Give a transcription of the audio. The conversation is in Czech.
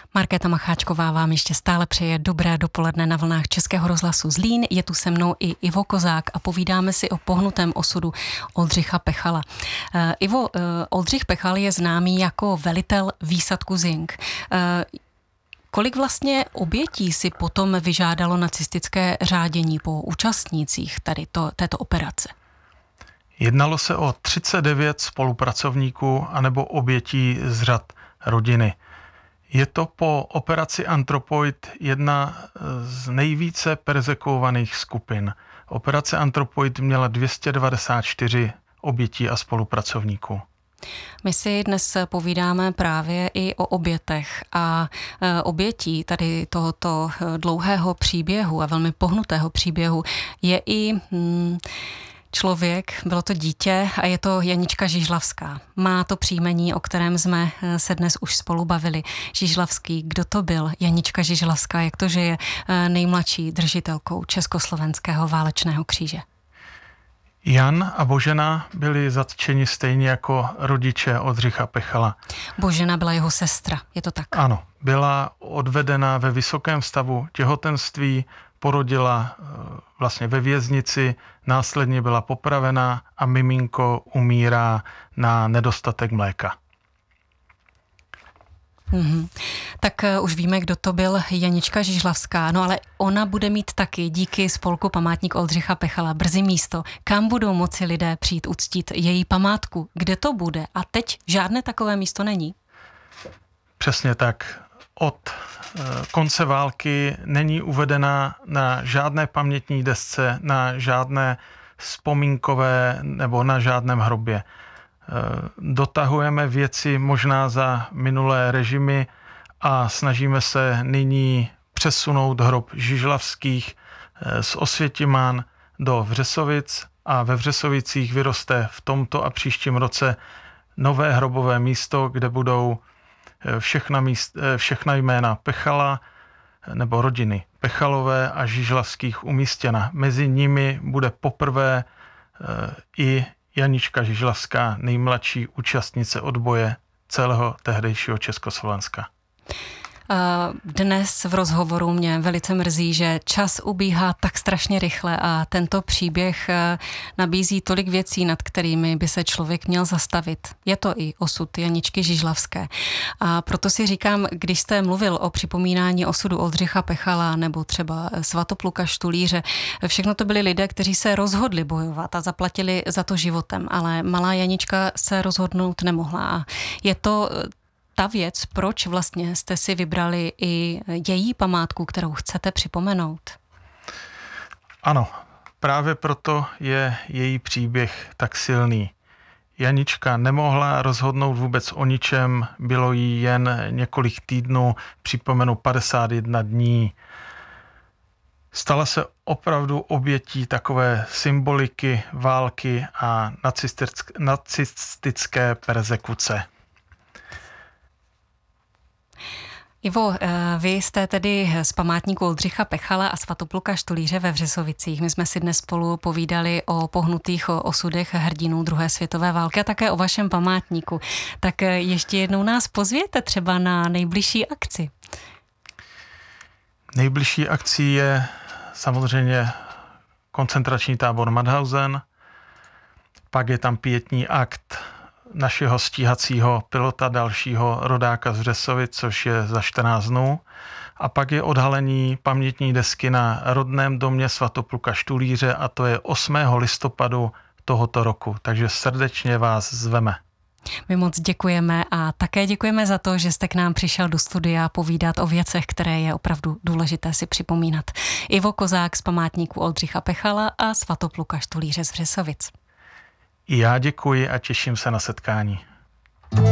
Markéta Macháčková vám ještě stále přeje dobré dopoledne na vlnách Českého rozhlasu Zlín. Je tu se mnou i Ivo Kozák a povídáme si o pohnutém osudu Oldřicha Pechala. Ivo, Oldřich Pechal je známý jako velitel výsadku Zink. Kolik vlastně obětí si potom vyžádalo nacistické řádění po účastnících této operace? Jednalo se o 39 spolupracovníků anebo obětí z řad rodiny. Je to po operaci Anthropoid jedna z nejvíce perzekuovaných skupin. Operace Anthropoid měla 294 obětí a spolupracovníků. My si dnes povídáme právě i o obětech a obětí tady tohoto dlouhého příběhu a velmi pohnutého příběhu je i člověk, bylo to dítě a je to Janička Žižlavská. Má to příjmení, o kterém jsme se dnes už spolu bavili. Žižlavský, kdo to byl? Janička Žižlavská, jak to, že je nejmladší držitelkou Československého válečného kříže? Jan a Božena byli zatčeni stejně jako rodiče Oldřicha Pechala. Božena byla jeho sestra, je to tak? Ano, byla odvedena ve vysokém stavu těhotenství, porodila vlastně ve věznici, následně byla popravena a miminko umírá na nedostatek mléka. Tak už víme, kdo to byl Janička Žižlavská, no ale ona bude mít taky díky spolku Památník Oldřicha Pechala brzy místo, kam budou moci lidé přijít uctít její památku. Kde to bude? A teď žádné takové místo není? Přesně tak. Od konce války není uvedena na žádné pamětní desce, na žádné vzpomínkové nebo na žádném hrobě. Dotahujeme věci možná za minulé režimy a snažíme se nyní přesunout hrob Žižlavských z Osvětimán do Vřesovic a ve Vřesovicích vyroste v tomto a příštím roce nové hrobové místo, kde budou všechna jména Pechala nebo rodiny Pechalové a Žižlavských umístěna. Mezi nimi bude poprvé i Janička Žižlavská, nejmladší účastnice odboje celého tehdejšího Československa. Dnes v rozhovoru mě velice mrzí, že čas ubíhá tak strašně rychle a tento příběh nabízí tolik věcí, nad kterými by se člověk měl zastavit. Je to i osud Janičky Žižlavské. A proto si říkám, když jste mluvil o připomínání osudu Oldřicha Pechala nebo třeba Svatopluka Štulíře, všechno to byli lidé, kteří se rozhodli bojovat a zaplatili za to životem, ale malá Janička se rozhodnout nemohla. A je to ta věc, proč vlastně jste si vybrali i její památku, kterou chcete připomenout? Ano, právě proto je její příběh tak silný. Janička nemohla rozhodnout vůbec o ničem, bylo jí jen několik týdnů, připomenu 51 dní. Stala se opravdu obětí takové symboliky války a nacistické perzekuce. Ivo, vy jste tedy z památníku Oldřicha Pechala a Svatopluka Štulíře ve Vřesovicích. My jsme si dnes spolu povídali o pohnutých osudech hrdinů druhé světové války a také o vašem památníku. Tak ještě jednou nás pozvěte třeba na nejbližší akci. Nejbližší akcí je samozřejmě koncentrační tábor Mauthausen, pak je tam pietní akt našeho stíhacího pilota, dalšího rodáka z Vřesovic, což je za 14 dnů. A pak je odhalení pamětní desky na rodném domě Svatopluka Štulíře a to je 8. listopadu tohoto roku. Takže srdečně vás zveme. My moc děkujeme a také děkujeme za to, že jste k nám přišel do studia povídat o věcech, které je opravdu důležité si připomínat. Ivo Kozák z památníku Oldřicha Pechala a Svatopluka Štulíře z Vřesovic. I já děkuji a těším se na setkání.